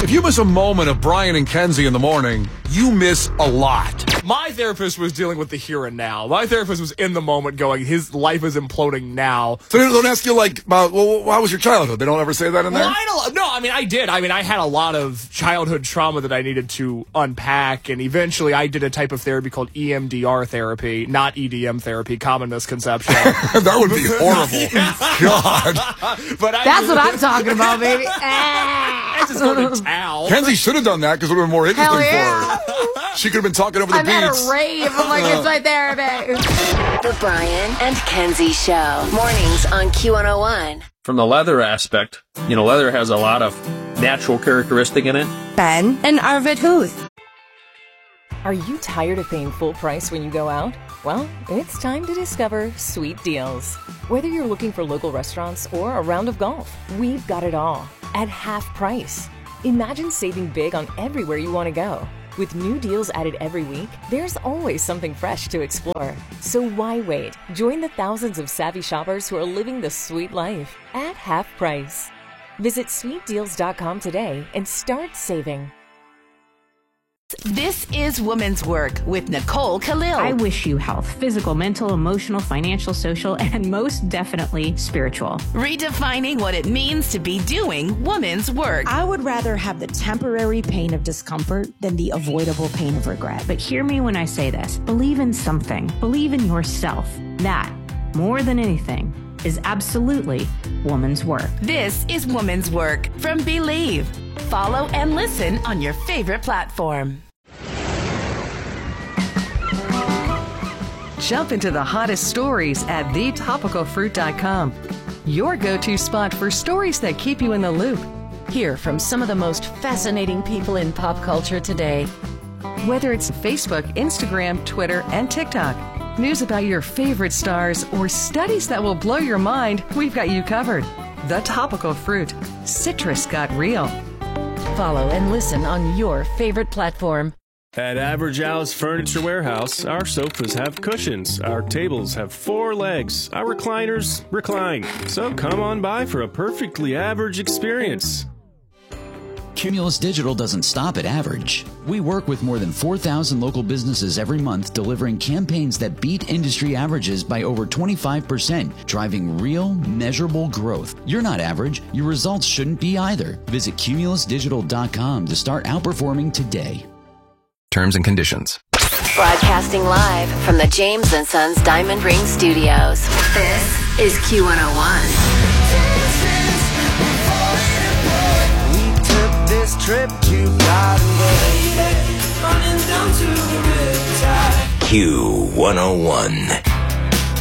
If you miss a moment of Brian and Kenzie in the morning, you miss a lot. My therapist was dealing with the here and now. My therapist was in the moment going, his life is imploding now. So they don't ask you, like, about, well, how was your childhood? They don't ever say that in there? I did. I had a lot of childhood trauma that I needed to unpack, and eventually I did a type of therapy called EMDR therapy, not EDM therapy, common misconception. That would be horrible. God. That's what I'm talking about, baby. I just go to town. Kenzie should have done that because it would have been more interesting yeah. for her. She could have been talking over the beats. I'm at a rave. I'm like, it's my therapy. The Brian and Kenzie Show. Mornings on Q101. From the leather aspect, leather has a lot of natural characteristic in it. Ben and Arvid Huth. Are you tired of paying full price when you go out? Well, it's time to discover Sweet Deals. Whether you're looking for local restaurants or a round of golf, we've got it all at half price. Imagine saving big on everywhere you want to go. With new deals added every week, there's always something fresh to explore. So why wait? Join the thousands of savvy shoppers who are living the sweet life at half price. Visit sweetdeals.com today and start saving. This is Women's Work with Nicole Khalil. I wish you health, physical, mental, emotional, financial, social, and most definitely spiritual. Redefining what it means to be doing women's work. I would rather have the temporary pain of discomfort than the avoidable pain of regret. But hear me when I say this. Believe in something. Believe in yourself. That, more than anything, is absolutely woman's work. This is Women's Work from Believe. Follow and listen on your favorite platform. Jump into the hottest stories at thetopicalfruit.com. Your go-to spot for stories that keep you in the loop. Hear from some of the most fascinating people in pop culture today. Whether it's Facebook, Instagram, Twitter, and TikTok, news about your favorite stars, or studies that will blow your mind, we've got you covered. The Topical Fruit. Citrus got real. Follow and listen on your favorite platform. At Average House Furniture Warehouse, our sofas have cushions, our tables have 4 legs, our recliners recline. So come on by for a perfectly average experience. Cumulus Digital doesn't stop at average. We work with more than 4,000 local businesses every month, delivering campaigns that beat industry averages by over 25%, driving real, measurable growth. You're not average. Your results shouldn't be either. Visit cumulusdigital.com to start outperforming today. Terms and conditions. Broadcasting live from the James & Sons Diamond Ring Studios. This is Q101. This trip to Garden Bay, running down to the riptide. Q101.